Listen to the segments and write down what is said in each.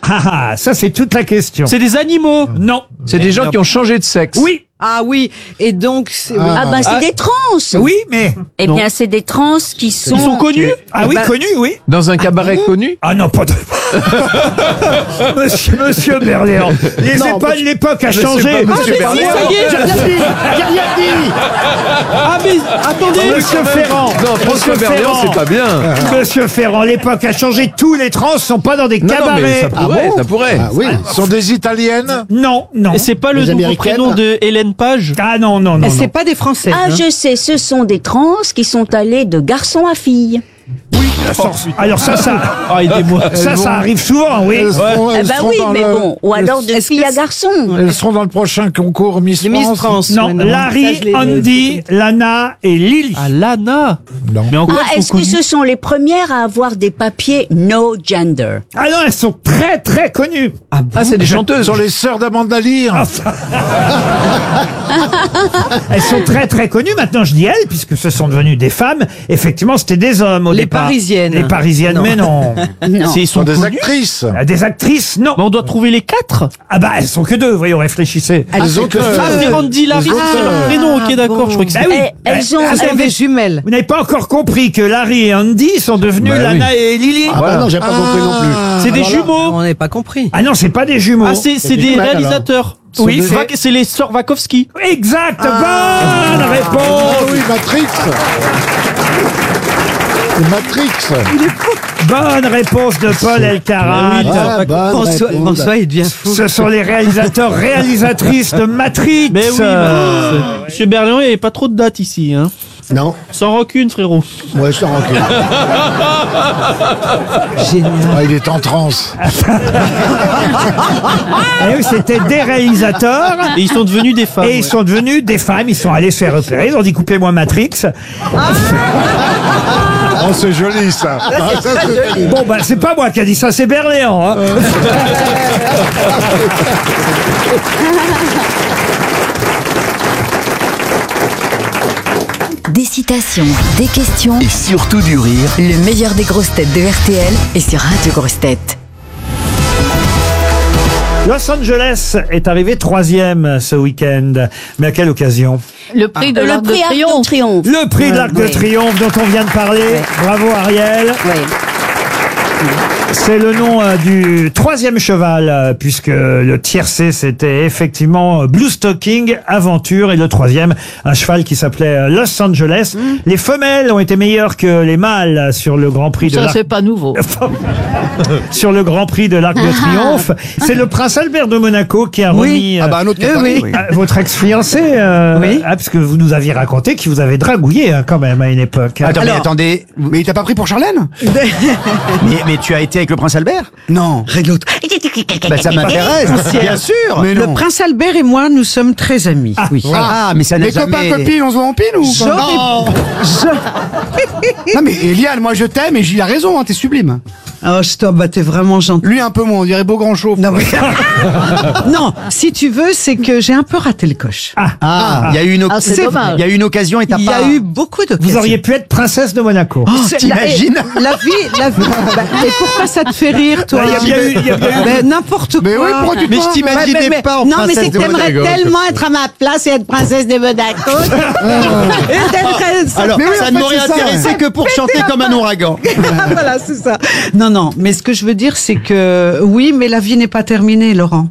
Ça c'est toute la question. C'est des animaux. Non. C'est des gens qui ont changé de sexe. Oui. Ah oui, et donc c'est... C'est des trans. Oui, mais... Eh bien, c'est des trans qui sont... Ils sont connus. Ah oui, connu, oui. Dans un cabaret connu. Ah non, pas de... Monsieur Berléand, l'époque a changé. Ça y est. J'ai rien dit. Ah mais attendez. Monsieur Ferrand. Non, François Monsieur Berléand, Ferrand. c'est pas bien. Monsieur Ferrand, l'époque a changé. Tous les trans sont pas dans des Non, mais cabarets. ça pourrait, ça pourrait. Ah oui. Ce sont des Italiennes. Non. Et c'est pas le Les nouveau Américaines. prénom de Hélène Page. Ah non. C'est pas des Français. Ah, je sais, ce sont des trans qui sont allés de garçon à fille. Alors ça, Ah, aidez-moi. ça arrive souvent, oui. Elles seront, Eh elles ben seront oui, dans mais le- bon. Ou alors de Est-ce fille que à c'est- garçon. Elles seront dans le prochain concours Miss Miss France. France. Non, ouais, Larry, Ça, je l'ai- Andy, Lana et Lily. Ah, Lana. Non. Mais en quoi Ah, elles est-ce sont que connues ce sont les premières à avoir des papiers no gender? Ah non, elles sont très très connues. Ah, c'est des Ce chanteuses. sont les sœurs d'Amanda Lear. Elles sont très très connues. Maintenant, je dis elles, puisque ce sont devenues des femmes. Effectivement, c'était des hommes au Les départ. Parisiennes. Les Parisiennes, Non. mais non. Non. Ils Ce sont sont des connus. actrices. Des actrices, non. Mais on doit trouver les 4. Ah bah, elles sont que deux, voyons, réfléchissez. Les auteurs. Ah, mais Randy, Larry, c'est leur prénom. Ok, d'accord. Je crois que Bah c'est... oui. Elles ont... Ah, C'est des jumelles. Vous n'avez pas encore compris que Larry et Andy sont devenus Bah Lana et Lily. Ah bah non, j'ai pas compris non plus. C'est des Alors là, jumeaux. On n'a pas compris. Ah non, c'est pas des jumeaux. Ah, c'est des jumelles, réalisateurs. Oui, c'est les sœurs Wachowski. Exact, bonne Ah réponse. oui, Matrix. C'est Matrix. Bonne réponse de Paul Elkarat. Ah, bonne François, réponse. François, il devient fou. Ce sont les réalisateurs, réalisatrices de Matrix. Mais oui, Monsieur Berléand, il n'y avait pas trop de dates ici. Hein. Non, Sans rancune, frérot. ouais, je t'en recule. Génial. Ah, il est en transe. Eh oui, c'était des réalisateurs. Et ils sont devenus des femmes. Et ils sont devenus des femmes, ils sont allés se faire repérer, ils ont dit coupez-moi Matrix. Oh, c'est joli ça. Ah, ça, c'est- Bon bah c'est pas moi qui a dit ça, c'est Berléand. Hein. Des citations, des questions, Et surtout du rire. le meilleur des grosses têtes de RTL est sur Radio Grosses Têtes. Los Angeles est arrivé 3e ce week-end. Mais à quelle occasion? Le prix de l'Arc de Triomphe. Le prix de l'Arc de Oui. Triomphe dont on vient de parler. Bravo Ariel. Oui. C'est le nom du 3e cheval, puisque le tiercé c'était effectivement Blue Stocking Aventure, et le 3e, un cheval qui s'appelait Los Angeles. Les femelles ont été meilleures que les mâles sur le Grand Prix de l'Arc. pas nouveau. Sur le Grand Prix de l'Arc de Triomphe. C'est le prince Albert de Monaco qui a remis Ah bah un autre qui a parlé, oui. votre ex-fiancé, Oui. parce que vous nous aviez raconté qu'il vous avait dragouillé quand même à une époque. Attends, mais Alors- attendez. Mais il t'a pas pris pour Charlène Mais tu as été avec le prince Albert? Non. Règle l'autre. Bah, ça m'intéresse, bien sûr. Mais Le non. prince Albert et moi, nous sommes très amis. Oui. Ah, mais ça n'a Les copains jamais... copines, on se voit en pile ou J'aurais- Non mais Eliane, moi je t'aime et il a raison, hein, t'es sublime. Oh, stop, bah t'es vraiment gentil. Lui un peu moins, on dirait beau grand chauve. Non, mais- non, si tu veux, c'est que j'ai un peu raté le coche. Ah, il y a eu une, c'est dommage. il y a eu une occasion et t'as Il y pas... a eu beaucoup de Vous auriez pu être princesse de Monaco. t'imagines la vie. Bah, et pourquoi ça te fait rire, toi Il y a bien eu- il y a bien eu- Mais n'importe quoi. Mais oui, pourquoi tu Mais je parles t'imaginais pas en Non, mais princesse c'est que de t'aimerais Monaco. tellement être à ma place et être princesse de Monaco. Et t'aimerais- Alors, Mais oui, en ça fait, ne m'aurait c'est ça. intéressé que pour chanter comme un ouragan. Voilà, c'est ça. Non, mais ce que je veux dire, c'est que oui, mais la vie n'est pas terminée, Laurent.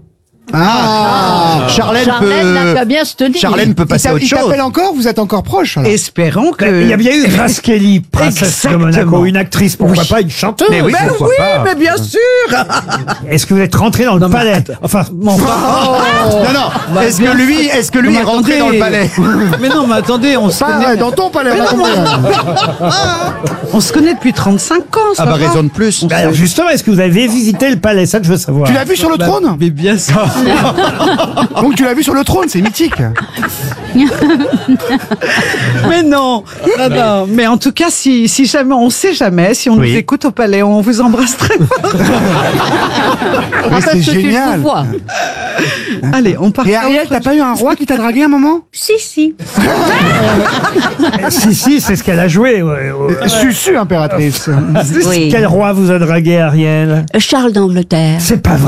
Charlène peut... bien se tenir. Charlène peut passer à autre Il chose. t'appelle encore, vous êtes encore proches alors. Espérons que. Il y a bien eu Grace Kelly, princesse de Monaco, Exactement. une actrice, pourquoi pas une chanteuse. Mais oui, Mais pourquoi oui, pas. mais bien sûr. Est-ce que vous êtes rentré dans le palais? Enfin, bon, Non, non. Est-ce que lui Non, est mais rentré dans le attendez. palais? Mais non, mais attendez, on se Pas connaît. dans ton palais. pas dans ton- On se connaît depuis 35 ans. Ça Ah bah va. raison de plus. alors justement, est-ce que vous avez visité le palais? Ça que je veux savoir. Tu l'as vu sur le trône Mais bien sûr. Donc tu l'as vu sur le trône, c'est mythique. Mais non. Non. Mais en tout cas, si jamais, on sait jamais, si on Oui. nous écoute au palais, on vous embrasse très fort. Mais c'est génial. Allez, on part. Et Ariel, t'as pas eu un roi qui t'a dragué un moment Si. Si, c'est ce qu'elle a joué. Susu, impératrice. Oui. Quel roi vous a dragué, Ariel? Charles d'Angleterre. C'est pas vrai.